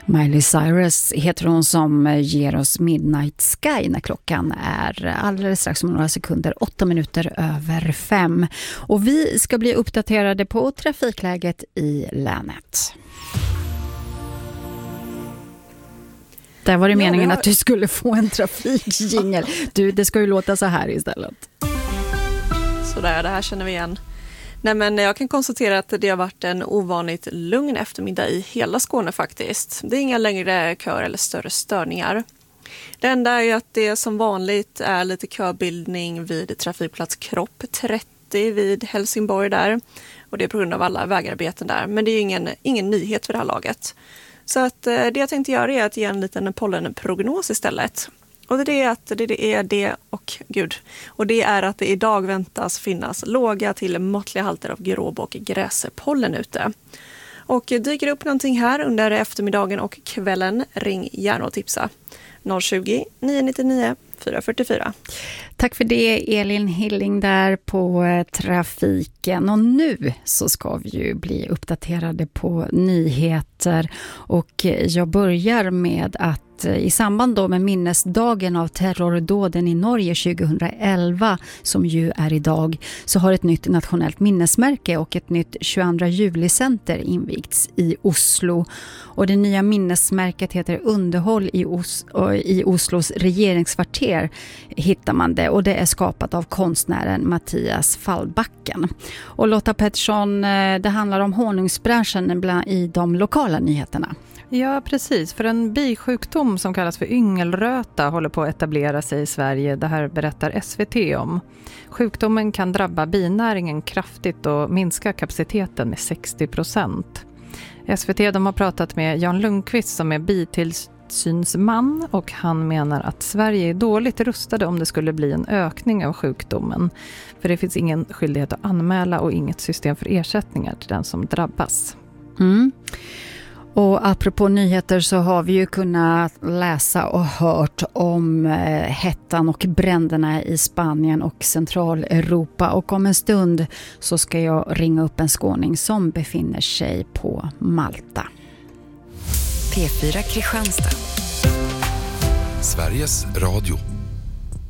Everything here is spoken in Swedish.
Miley Cyrus heter hon som ger oss Midnight Sky när klockan är alldeles strax om några sekunder, 5:08. Och vi ska bli uppdaterade på trafikläget i länet. Där var det meningen att du skulle få en trafikjingel. Du, det ska ju låta så här istället. Sådär, det här känner vi igen. Nej, men jag kan konstatera att det har varit en ovanligt lugn eftermiddag i hela Skåne faktiskt. Det är inga längre kör eller större störningar. Det enda är att det som vanligt är lite köbildning vid trafikplats Kropp 30 vid Helsingborg där. Och det är på grund av alla vägarbeten där. Men det är ingen nyhet för det här laget. Så att det jag tänkte göra är att ge en liten pollenprognos istället. Och det är att det är att det idag väntas finnas låga till måttliga halter av gråb och gräspollen ute. Och dyker upp någonting här under eftermiddagen och kvällen, ring gärna och tipsa. 020 999 444. Tack för det, Elin Hilling där på trafiken. Och nu så ska vi ju bli uppdaterade på nyheter. Och jag börjar med att i samband då med minnesdagen av terrordåden i Norge 2011, som ju är idag, så har ett nytt nationellt minnesmärke och ett nytt 22 juli-center invigts i Oslo. Och det nya minnesmärket heter Underhåll i Oslos regeringskvarter hittar man det. Och det är skapat av konstnären Mattias Fallbacken. Och Lotta Pettersson, det handlar om honungsbranschen i de lokala nyheterna. Ja, precis. För en bisjukdom som kallas för yngelröta håller på att etablera sig i Sverige. Det här berättar SVT om. Sjukdomen kan drabba binäringen kraftigt och minska kapaciteten med 60%. SVT de har pratat med Jan Lundqvist som är bitillsynsman och han menar att Sverige är dåligt rustade om det skulle bli en ökning av sjukdomen. För det finns ingen skyldighet att anmäla och inget system för ersättningar till den som drabbas. Mm. Och apropå nyheter så har vi ju kunnat läsa och hört om hettan och bränderna i Spanien och Centraleuropa. Och om en stund så ska jag ringa upp en skåning som befinner sig på Malta. P4 Kristianstad. Sveriges Radio.